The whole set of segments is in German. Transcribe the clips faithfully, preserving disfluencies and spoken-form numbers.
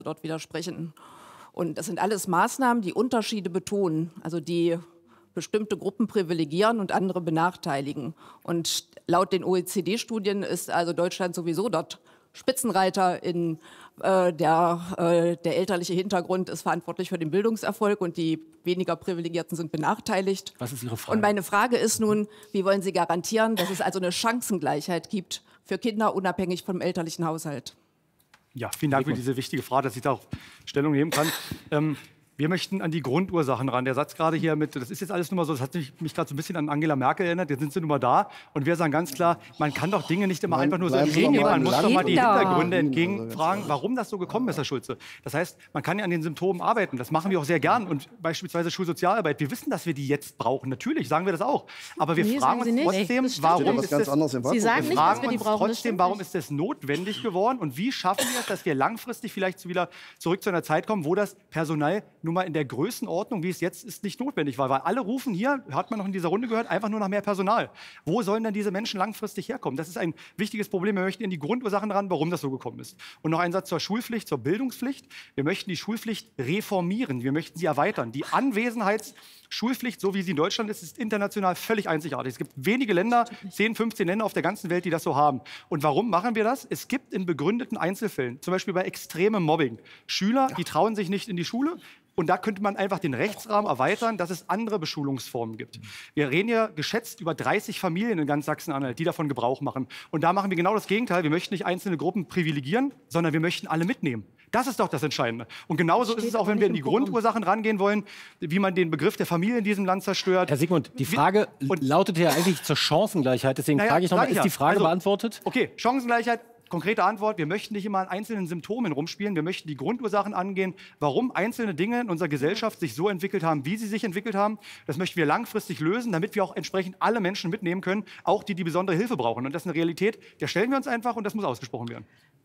dort widersprechen. Und das sind alles Maßnahmen, die Unterschiede betonen, also die bestimmte Gruppen privilegieren und andere benachteiligen. Und laut den O E C D-Studien ist also Deutschland sowieso dort Spitzenreiter in äh, der, äh, der elterliche Hintergrund ist verantwortlich für den Bildungserfolg und die weniger Privilegierten sind benachteiligt. Was ist Ihre Frage? Und meine Frage ist nun, wie wollen Sie garantieren, dass es also eine Chancengleichheit gibt für Kinder unabhängig vom elterlichen Haushalt? Ja, vielen Dank für diese wichtige Frage, dass ich da auch Stellung nehmen kann. Ähm, Wir möchten an die Grundursachen ran. Der Satz gerade hier mit, das ist jetzt alles nur mal so, das hat mich, mich gerade so ein bisschen an Angela Merkel erinnert, jetzt sind sie nun mal da. Und wir sagen ganz klar, man kann doch Dinge nicht immer Nein, einfach nur so bleiben Sie entgegennehmen, doch mal man muss im doch mal Land. die Ja. Hintergründe Also entgegenfragen, ganz warum das so gekommen ist, Herr Schulze. Das heißt, man kann ja an den Symptomen arbeiten, das machen wir auch sehr gern. Und beispielsweise Schulsozialarbeit, wir wissen, dass wir die jetzt brauchen, natürlich sagen wir das auch. Aber wir Nee, fragen sagen Sie uns nicht. trotzdem, Das stimmt warum Steht was ist ganz das... anderes im Sie Wahlprogramm. sagen Wir nicht, dass fragen wir die uns brauchen. das trotzdem, stimmt warum nicht. ist das notwendig geworden und wie schaffen wir es, dass wir langfristig vielleicht zu wieder zurück zu einer Zeit kommen, wo das Personal nun mal in der Größenordnung, wie es jetzt ist, nicht notwendig war. Weil alle rufen hier, hat man noch in dieser Runde gehört, einfach nur nach mehr Personal. Wo sollen denn diese Menschen langfristig herkommen? Das ist ein wichtiges Problem. Wir möchten in die Grundursachen ran, warum das so gekommen ist. Und noch ein Satz zur Schulpflicht, zur Bildungspflicht. Wir möchten die Schulpflicht reformieren. Wir möchten sie erweitern. Die Anwesenheitsschulpflicht, so wie sie in Deutschland ist, ist international völlig einzigartig. Es gibt wenige Länder, zehn, fünfzehn Länder auf der ganzen Welt, die das so haben. Und warum machen wir das? Es gibt in begründeten Einzelfällen, zum Beispiel bei extremem Mobbing, Schüler, die trauen sich nicht in die Schule. Und da könnte man einfach den Rechtsrahmen erweitern, dass es andere Beschulungsformen gibt. Wir reden ja geschätzt über dreißig Familien in ganz Sachsen-Anhalt, die davon Gebrauch machen. Und da machen wir genau das Gegenteil. Wir möchten nicht einzelne Gruppen privilegieren, sondern wir möchten alle mitnehmen. Das ist doch das Entscheidende. Und genauso ist es auch, wenn wir in die Grundursachen rangehen wollen, wie man den Begriff der Familie in diesem Land zerstört. Herr Sigmund, die Frage Und- lautet ja eigentlich zur Chancengleichheit. Deswegen Naja, frage ich nochmal, sag ich ist ja. die Frage Also, beantwortet? Okay, Chancengleichheit. Konkrete Antwort, wir möchten nicht immer an einzelnen Symptomen rumspielen, wir möchten die Grundursachen angehen, warum einzelne Dinge in unserer Gesellschaft sich so entwickelt haben, wie sie sich entwickelt haben. Das möchten wir langfristig lösen, damit wir auch entsprechend alle Menschen mitnehmen können, auch die, die besondere Hilfe brauchen. Und das ist eine Realität, der stellen wir uns einfach und das muss ausgesprochen werden.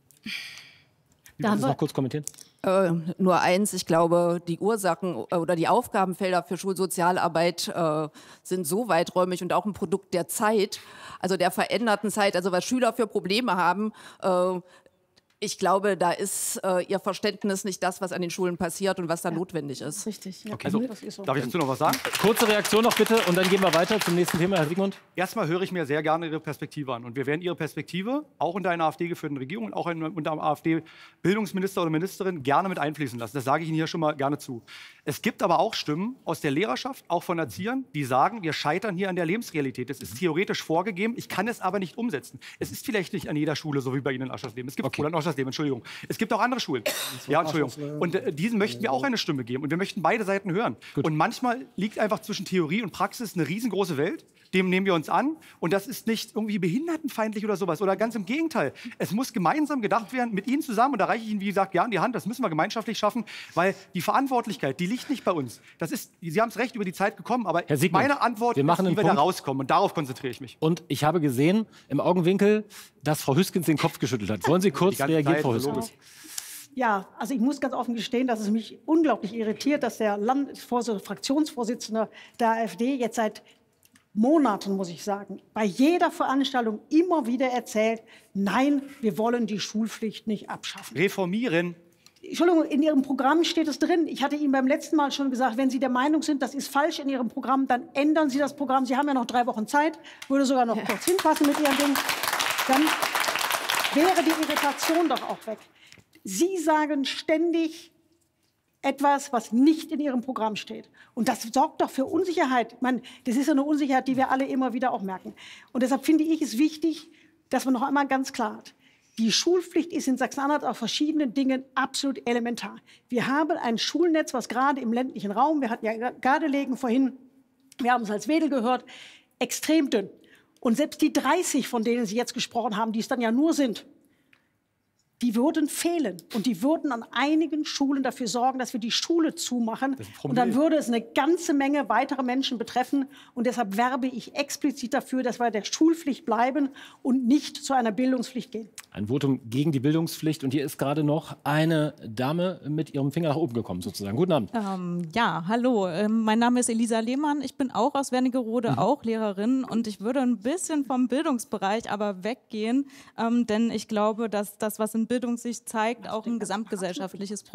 Da haben Sie noch kurz kommentieren? Äh, nur eins, ich glaube, die Ursachen oder die Aufgabenfelder für Schulsozialarbeit äh, sind so weiträumig und auch ein Produkt der Zeit, also der veränderten Zeit, also was Schüler für Probleme haben. Äh, ich glaube, da ist äh, ihr Verständnis nicht das, was an den Schulen passiert und was da notwendig ist. Richtig. Ja. Also, Das ist so. darf ich dazu noch was sagen? Kurze Reaktion noch bitte und dann gehen wir weiter zum nächsten Thema, Herr Sigmund. Erstmal höre ich mir sehr gerne Ihre Perspektive an. Und wir werden Ihre Perspektive auch unter einer AfD-geführten Regierung und auch in, unter einem AfD-Bildungsminister oder Ministerin gerne mit einfließen lassen. Das sage ich Ihnen hier schon mal gerne zu. Es gibt aber auch Stimmen aus der Lehrerschaft, auch von Erziehern, die sagen, wir scheitern hier an der Lebensrealität. Das ist theoretisch vorgegeben, ich kann es aber nicht umsetzen. Es ist vielleicht nicht an jeder Schule, so wie bei Ihnen in Aschersleben. Es gibt Okay. Oder in Aschersleben, Entschuldigung. Es gibt auch andere Schulen. Ja, Entschuldigung. Und äh, diesen möchten wir auch eine Stimme geben. Und wir möchten beide Seiten hören. Und manchmal liegt einfach zwischen Theorie und Praxis eine riesengroße Welt. Dem nehmen wir uns an. Und das ist nicht irgendwie behindertenfeindlich oder sowas. Oder ganz im Gegenteil. Es muss gemeinsam gedacht werden, mit Ihnen zusammen. Und da reiche ich Ihnen, wie gesagt, ja in die Hand. Das müssen wir gemeinschaftlich schaffen. Weil die Verantwortlichkeit, die liegt nicht bei uns. Das ist, Sie haben es recht, über die Zeit gekommen. Aber Herr Sigmund, meine Antwort wir machen ist, wie einen wir da Punkt. rauskommen. Und darauf konzentriere ich mich. Und ich habe gesehen im Augenwinkel, dass Frau Hüskens den Kopf geschüttelt hat. Wollen Sie kurz Die ganze reagieren, Zeit, Frau so Hüskens? logisch. Ja, also ich muss ganz offen gestehen, dass es mich unglaublich irritiert, dass der Landesvors- Fraktionsvorsitzende der AfD jetzt seit Monaten, muss ich sagen, bei jeder Veranstaltung immer wieder erzählt, nein, wir wollen die Schulpflicht nicht abschaffen. Reformieren. Entschuldigung, in Ihrem Programm steht es drin. Ich hatte Ihnen beim letzten Mal schon gesagt, wenn Sie der Meinung sind, das ist falsch in Ihrem Programm, dann ändern Sie das Programm. Sie haben ja noch drei Wochen Zeit, würde sogar noch kurz hinpassen mit Ihrem Ding. Dann wäre die Irritation doch auch weg. Sie sagen ständig etwas, was nicht in Ihrem Programm steht. Und das sorgt doch für Unsicherheit. Ich meine, das ist ja eine Unsicherheit, die wir alle immer wieder auch merken. Und deshalb finde ich es wichtig, dass man noch einmal ganz klar hat, die Schulpflicht ist in Sachsen-Anhalt auf verschiedenen Dingen absolut elementar. Wir haben ein Schulnetz, was gerade im ländlichen Raum, wir hatten ja Gardelegen vorhin, wir haben es als Wedel gehört, extrem dünn. Und selbst die dreißig, von denen Sie jetzt gesprochen haben, die es dann ja nur sind, die würden fehlen. Und die würden an einigen Schulen dafür sorgen, dass wir die Schule zumachen. Und dann würde es eine ganze Menge weitere Menschen betreffen. Und deshalb werbe ich explizit dafür, dass wir der Schulpflicht bleiben und nicht zu einer Bildungspflicht gehen. Ein Votum gegen die Bildungspflicht. Und hier ist gerade noch eine Dame mit ihrem Finger nach oben gekommen, sozusagen. Guten Abend. Ähm, ja, hallo. Ähm, mein Name ist Elisa Lehmann. Ich bin auch aus Wernigerode, mhm. auch Lehrerin. Und ich würde ein bisschen vom Bildungsbereich aber weggehen. Ähm, denn ich glaube, dass das, was in und Bildung sich zeigt, auch ein gesamtgesellschaftliches Problem.